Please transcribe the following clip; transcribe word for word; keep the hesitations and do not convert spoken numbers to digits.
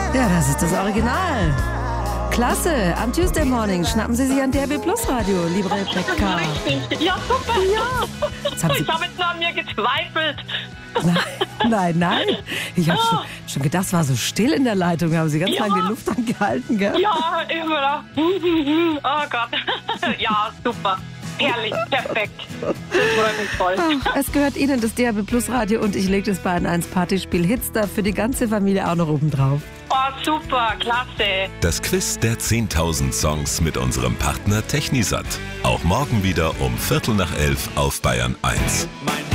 Ja, das ist das Original. Klasse. Am Tuesday Morning schnappen Sie sich an D A B Plus Radio, liebe Rebecca. Richtig. Ja, super. Ja. Jetzt haben Sie Ich habe jetzt noch an mir gezweifelt. Nein, nein, nein. Ich habe schon, schon gedacht, es war so still in der Leitung. Haben Sie ganz Ja. lange die Luft angehalten, gell? Ja, immer. Oh Gott. Ja, super. Herrlich, perfekt. Das freut mich voll. Ach, es gehört Ihnen das D A B Plus Radio und ich lege das Bayern eins Partyspiel Hits da für die ganze Familie auch noch oben drauf. Oh, super, klasse. Das Quiz der zehntausend Songs mit unserem Partner Technisat. Auch morgen wieder um Viertel nach elf auf Bayern eins. Mein